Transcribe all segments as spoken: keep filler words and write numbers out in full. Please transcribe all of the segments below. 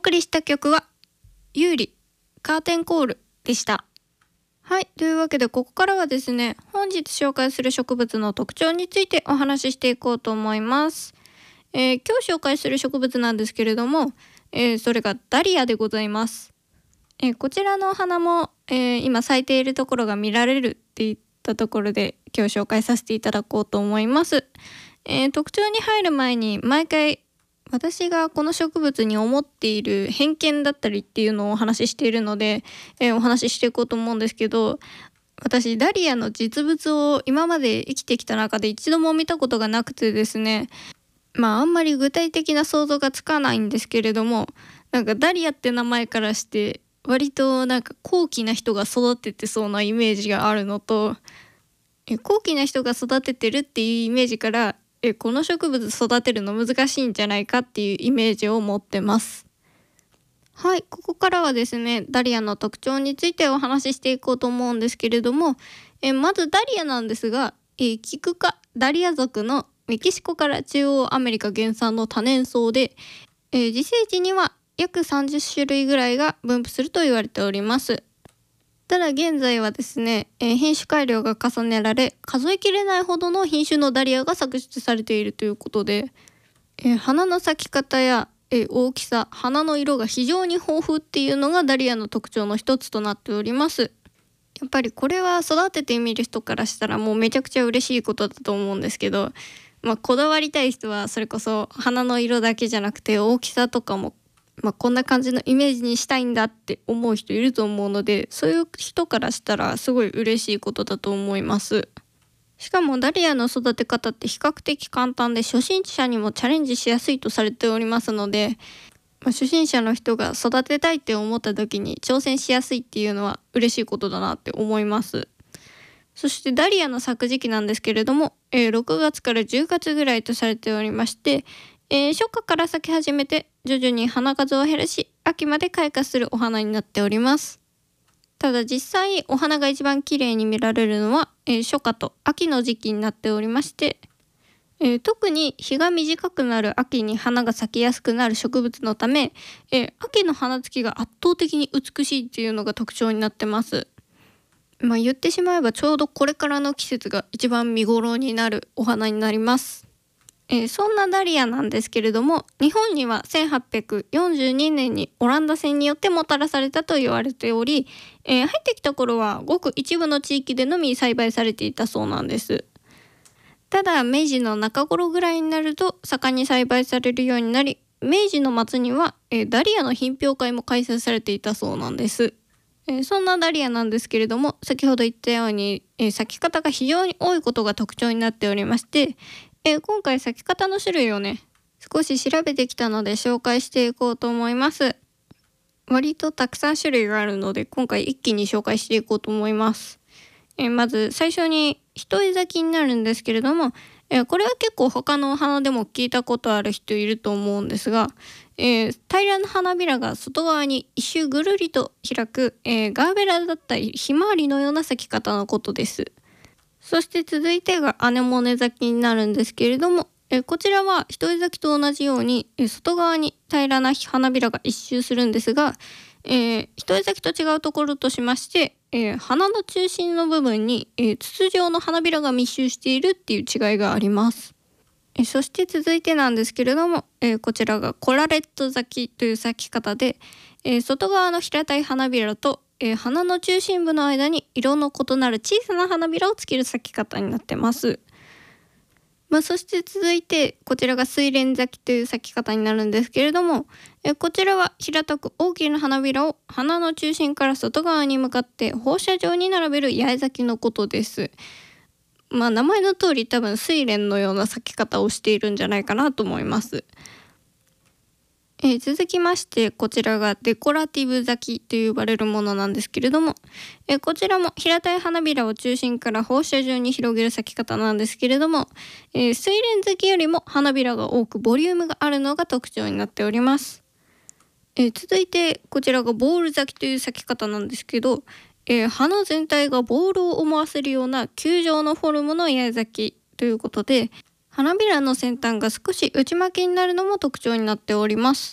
送りした曲は有利カーテンコールでした。はい、というわけでここからはですね、本日紹介する植物の特徴についてお話ししていこうと思います。えー、今日紹介する植物なんですけれども、えー、それがダリアでございます。えー、こちらのお花も、えー、今咲いているところが見られるっていったところで今日紹介させていただこうと思います。えー、特徴に入る前に毎回私がこの植物に思っている偏見だったりっていうのをお話ししているので、えー、お話ししていこうと思うんですけど、私ダリアの実物を今まで生きてきた中で一度も見たことがなくてですね、まああんまり具体的な想像がつかないんですけれども、なんかダリアって名前からして割となんか高貴な人が育ててそうなイメージがあるのと、え高貴な人が育ててるっていうイメージからえこの植物育てるの難しいんじゃないかっていうイメージを持ってます。はい、ここからはですね、ダリアの特徴についてお話ししていこうと思うんですけれども、えまずダリアなんですが、えキク科ダリア属のメキシコから中央アメリカ原産の多年草で、え自生地には約さんじゅっしゅるいぐらいが分布すると言われております。ただ現在はですね、えー、品種改良が重ねられ数えきれないほどの品種のダリアが作出されているということで、えー、花の咲き方や、えー、大きさ、花の色が非常に豊富っていうのがダリアの特徴の一つとなっております。やっぱりこれは育ててみる人からしたらもうめちゃくちゃ嬉しいことだと思うんですけど、まあ、こだわりたい人はそれこそ花の色だけじゃなくて大きさとかもまあ、こんな感じのイメージにしたいんだって思う人いると思うので、そういう人からしたらすごい嬉しいことだと思います。しかもダリアの育て方って比較的簡単で初心者にもチャレンジしやすいとされておりますので、まあ、初心者の人が育てたいって思った時に挑戦しやすいっていうのは嬉しいことだなって思います。そしてダリアの咲く時期なんですけれども、えー、ろくがつからじゅうがつぐらいとされておりまして、えー、初夏から咲き始めて徐々に花数を減らし秋まで開花するお花になっております。ただ実際お花が一番綺麗に見られるのは、えー、初夏と秋の時期になっておりまして、えー、特に日が短くなる秋に花が咲きやすくなる植物のため、えー、秋の花つきが圧倒的に美しいっていうのが特徴になってます。まあ、言ってしまえばちょうどこれからの季節が一番見頃になるお花になります。えー、そんなダリアなんですけれども、日本にはせんはっぴゃくよんじゅうにねんにオランダ船によってもたらされたと言われており、えー、入ってきた頃はごく一部の地域でのみ栽培されていたそうなんです。ただ明治の中頃ぐらいになると盛んに栽培されるようになり、明治の末には、えー、ダリアの品評会も開催されていたそうなんです。えー、そんなダリアなんですけれども、先ほど言ったように、えー、咲き方が非常に多いことが特徴になっておりまして、えー、今回咲き方の種類をね少し調べてきたので紹介していこうと思います。割とたくさん種類があるので今回一気に紹介していこうと思います。えー、まず最初に一重咲きになるんですけれども、えー、これは結構他のお花でも聞いたことある人いると思うんですが、えー、平らな花びらが外側に一周ぐるりと開く、えー、ガーベラだったりひまわりのような咲き方のことです。そして続いてがアネモネ咲きになるんですけれども、えこちらは一重咲きと同じようにえ外側に平らな花びらが一周するんですが、えー、一重咲きと違うところとしまして、えー、花の中心の部分に、えー、筒状の花びらが密集しているっていう違いがあります。えそして続いてなんですけれども、えー、こちらがコラレット咲きという咲き方で、えー、外側の平たい花びらとえー、花の中心部の間に色の異なる小さな花びらをつける咲き方になってます。まあ、そして続いてこちらが睡蓮咲きという咲き方になるんですけれども、えー、こちらは平たく大きな花びらを花の中心から外側に向かって放射状に並べる八重咲きのことです。まあ名前の通り多分睡蓮のような咲き方をしているんじゃないかなと思います。えー、続きましてこちらがデコラティブ咲きと呼ばれるものなんですけれども、えー、こちらも平たい花びらを中心から放射状に広げる咲き方なんですけれども、えー、睡蓮咲きよりも花びらが多くボリュームがあるのが特徴になっております。えー、続いてこちらがボール咲きという咲き方なんですけど、えー、花全体がボールを思わせるような球状のフォルムの八重咲きということで、花びらの先端が少し内巻きになるのも特徴になっております。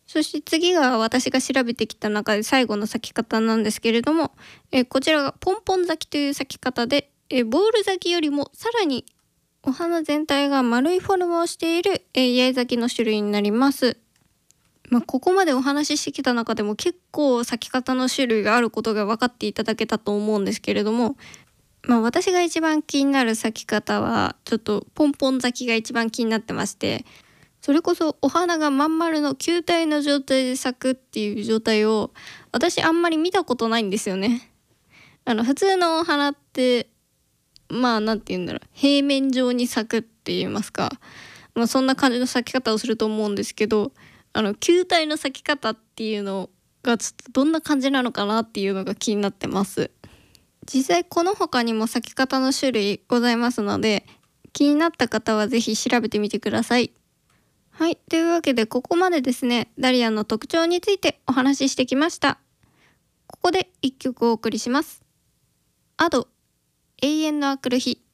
そして次が私が調べてきた中で最後の咲き方なんですけれども、えーこちらがポンポン咲きという咲き方で、えーボール咲きよりもさらにお花全体が丸いフォルムをしている、えー八重咲きの種類になります。まあ、ここまでお話ししてきた中でも結構咲き方の種類があることが分かっていただけたと思うんですけれども、まあ、私が一番気になる咲き方はちょっとポンポン咲きが一番気になってまして、それこそお花がまん丸の球体の状態で咲くっていう状態を私あんまり見たことないんですよね。あの普通のお花ってまあなんて言うんだろう、平面上に咲くって言いますか、まあ、そんな感じの咲き方をすると思うんですけど、あの球体の咲き方っていうのがちょっとどんな感じなのかなっていうのが気になってます。実際この他にも咲き方の種類ございますので、気になった方はぜひ調べてみてください。はい、というわけでここまでですね、ダリアの特徴についてお話ししてきました。ここで一曲お送りします。アド、永遠のあくる日。